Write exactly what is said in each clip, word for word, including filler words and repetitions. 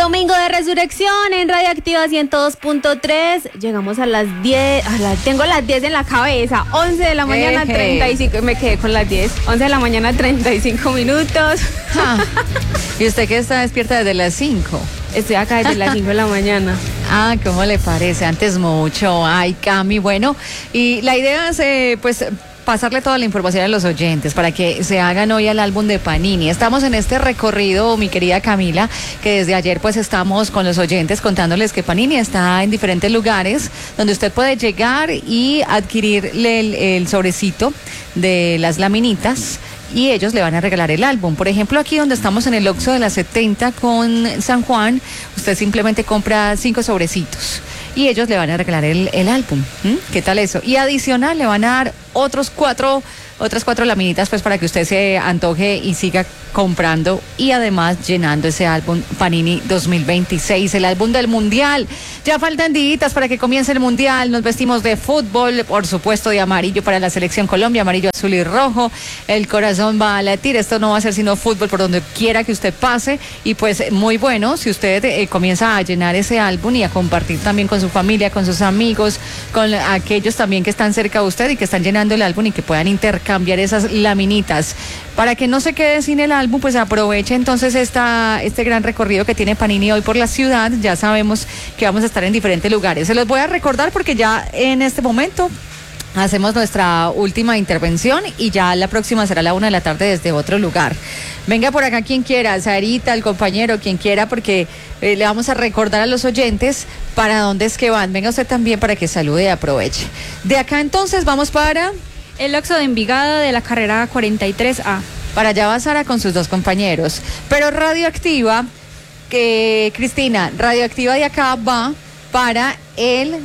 Domingo de Resurrección en Radioactiva ciento dos punto tres. Llegamos a las diez. A la, tengo las diez en la cabeza. once de la mañana, Eje. treinta y cinco. Me quedé con las diez. once de la mañana, treinta y cinco minutos. Ah. ¿Y usted qué está despierta desde las cinco? Estoy acá desde las cinco de la mañana. Ah, ¿cómo le parece? Antes mucho. Ay, Cami. Bueno, y la idea es, eh, pues, pasarle toda la información a los oyentes para que se hagan hoy al álbum de Panini. Estamos en este recorrido, mi querida Camila, que desde ayer pues estamos con los oyentes contándoles que Panini está en diferentes lugares donde usted puede llegar y adquirirle el, el sobrecito de las laminitas y ellos le van a regalar el álbum. Por ejemplo, aquí donde estamos en el Oxxo de la setenta con San Juan, usted simplemente compra cinco sobrecitos y ellos le van a regalar el, el álbum. ¿Mm? ¿Qué tal eso? Y adicional le van a dar otros cuatro, otras cuatro laminitas pues para que usted se antoje y siga comprando y además llenando ese álbum Panini dos mil veintiséis, el álbum del Mundial. Ya faltan días para que comience el Mundial, nos vestimos de fútbol, por supuesto de amarillo para la Selección Colombia, amarillo, azul y rojo, el corazón va a latir, esto no va a ser sino fútbol por donde quiera que usted pase y pues muy bueno si usted eh, comienza a llenar ese álbum y a compartir también con su familia, con sus amigos, con aquellos también que están cerca de usted y que están llenando el álbum y que puedan intercambiar esas laminitas. Para que no se quede sin el álbum, pues aproveche entonces esta, este gran recorrido que tiene Panini hoy por la ciudad. Ya sabemos que vamos a estar en diferentes lugares. Se los voy a recordar porque ya en este momento hacemos nuestra última intervención y ya la próxima será a la una de la tarde desde otro lugar. Venga por acá quien quiera, Sarita, el compañero, quien quiera, porque eh, le vamos a recordar a los oyentes para dónde es que van. Venga usted también para que salude y aproveche. De acá entonces vamos para el Oxxo de Envigado de la carrera cuarenta y tres A. Para allá va Sara con sus dos compañeros. Pero Radioactiva, que Cristina, Radioactiva de acá va para el...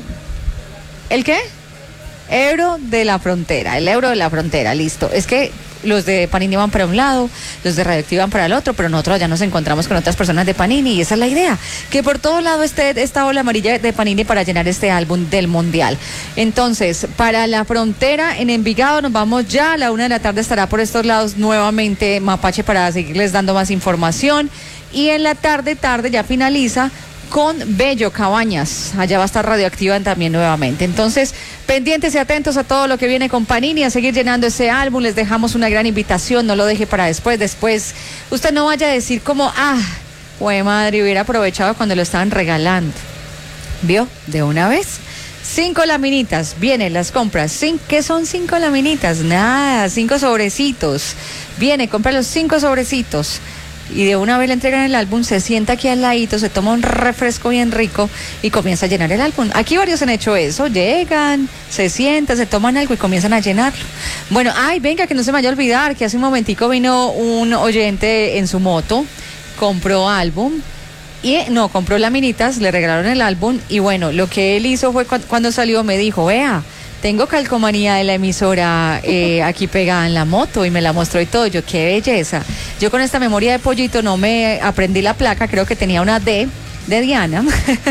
¿El qué? Euro de la Frontera, el Euro de la Frontera, listo. Es que los de Panini van para un lado, los de Radioactiva van para el otro, pero nosotros ya nos encontramos con otras personas de Panini y esa es la idea, que por todo lado esté esta ola amarilla de Panini para llenar este álbum del Mundial. Entonces, para la Frontera en Envigado nos vamos ya, a la una de la tarde estará por estos lados nuevamente Mapache para seguirles dando más información y en la tarde, tarde ya finaliza con Bello Cabañas, allá va a estar Radioactiva también nuevamente. Entonces, pendientes y atentos a todo lo que viene con Panini, a seguir llenando ese álbum, les dejamos una gran invitación, no lo deje para después, después usted no vaya a decir como, ah, güey madre, hubiera aprovechado cuando lo estaban regalando. ¿Vio? De una vez. Cinco laminitas, vienen las compras. Cin- ¿Qué son cinco laminitas? Nada, cinco sobrecitos. Viene, compra los cinco sobrecitos. Y de una vez le entregan el álbum, se sienta aquí al ladito, se toma un refresco bien rico y comienza a llenar el álbum. Aquí varios han hecho eso, llegan, se sientan, se toman algo y comienzan a llenarlo. Bueno, ay, venga, que no se me vaya a olvidar que hace un momentico vino un oyente en su moto, compró álbum y no, compró laminitas, le regalaron el álbum y bueno, lo que él hizo fue cu- cuando salió me dijo, vea, tengo calcomanía de la emisora eh, aquí pegada en la moto y me la mostró y todo. Yo, qué belleza. Yo con esta memoria de pollito no me aprendí la placa, creo que tenía una D de Diana.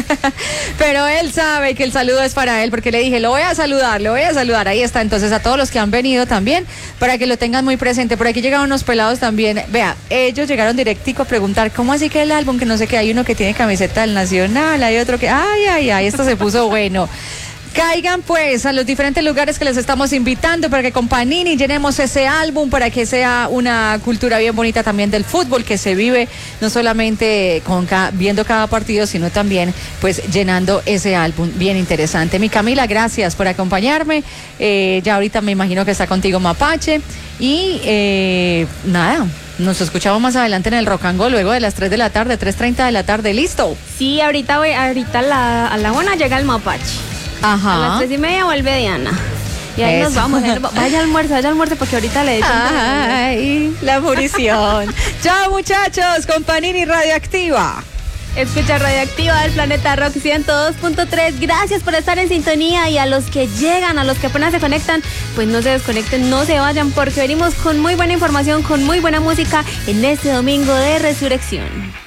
Pero él sabe que el saludo es para él porque le dije, lo voy a saludar, lo voy a saludar. Ahí está. Entonces a todos los que han venido también, para que lo tengan muy presente. Por aquí llegaron unos pelados también. Vea, ellos llegaron directico a preguntar, ¿cómo así que el álbum? Que no sé qué, hay uno que tiene camiseta del Nacional, hay otro que, ay, ay, ay, esto se puso bueno. Caigan pues a los diferentes lugares que les estamos invitando para que con Panini llenemos ese álbum, para que sea una cultura bien bonita también del fútbol que se vive, no solamente con ca- viendo cada partido, sino también pues llenando ese álbum bien interesante. Mi Camila, gracias por acompañarme. Eh, ya ahorita me imagino que está contigo Mapache y eh, nada. Nos escuchamos más adelante en el Rock and Go, luego de las tres de la tarde, tres treinta de la tarde, ¿listo? Sí, ahorita voy, ahorita la, a la una llega el Mapache. Ajá. A las tres y media vuelve Diana. Y ahí Eso. nos vamos. Vaya almuerzo, vaya almuerzo porque ahorita le dejo. Ay, la murición. Chao muchachos, con Panini Radioactiva. Escucha Radioactiva del Planeta Rock ciento dos punto tres. Gracias por estar en sintonía y a los que llegan, a los que apenas se conectan, pues no se desconecten, no se vayan porque venimos con muy buena información, con muy buena música en este domingo de Resurrección.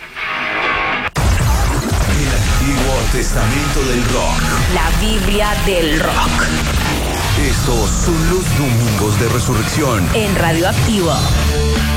Antiguo Testamento del Rock. La Biblia del Rock. Estos son los domingos de Resurrección En Radioactiva.